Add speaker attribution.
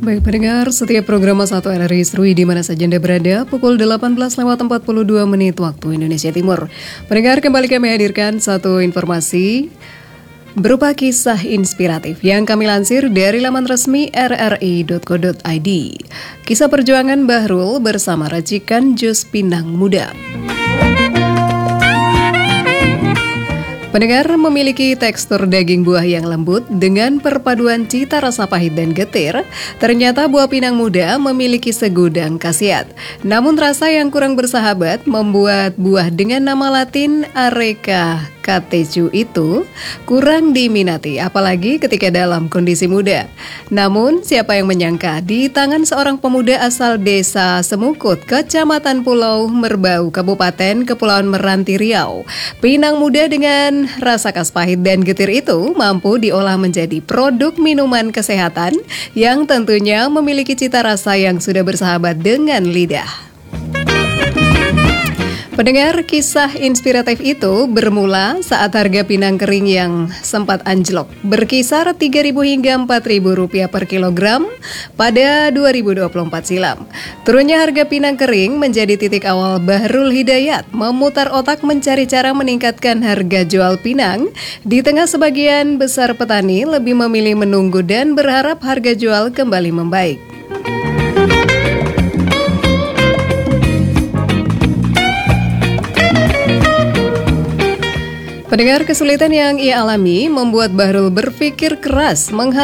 Speaker 1: Baik pendengar, setiap program 1 RRI Serui di mana saja Anda berada, pukul 18:42 waktu Indonesia Timur. Pendengar, kembali kami hadirkan satu informasi berupa kisah inspiratif yang kami lansir dari laman resmi rri.co.id. Kisah perjuangan Bahrul bersama racikan jus pinang muda. Pendengar, memiliki tekstur daging buah yang lembut dengan perpaduan cita rasa pahit dan getir. Ternyata buah pinang muda memiliki segudang khasiat. Namun rasa yang kurang bersahabat membuat buah dengan nama latin Areca catechu itu kurang diminati, apalagi ketika dalam kondisi muda. Namun, siapa yang menyangka di tangan seorang pemuda asal desa Semukut, Kecamatan Pulau Merbau, Kabupaten Kepulauan Meranti Riau, pinang muda dengan rasa khas pahit dan getir itu mampu diolah menjadi produk minuman kesehatan yang tentunya memiliki cita rasa yang sudah bersahabat dengan lidah. Pendengar, kisah inspiratif itu bermula saat harga pinang kering yang sempat anjlok berkisar Rp3.000 hingga Rp4.000 per kilogram pada 2024 silam. Turunnya harga pinang kering menjadi titik awal Bahrul Hidayat memutar otak mencari cara meningkatkan harga jual pinang di tengah sebagian besar petani lebih memilih menunggu dan berharap harga jual kembali membaik. Pendengar, kesulitan yang ia alami membuat Bahrul berpikir keras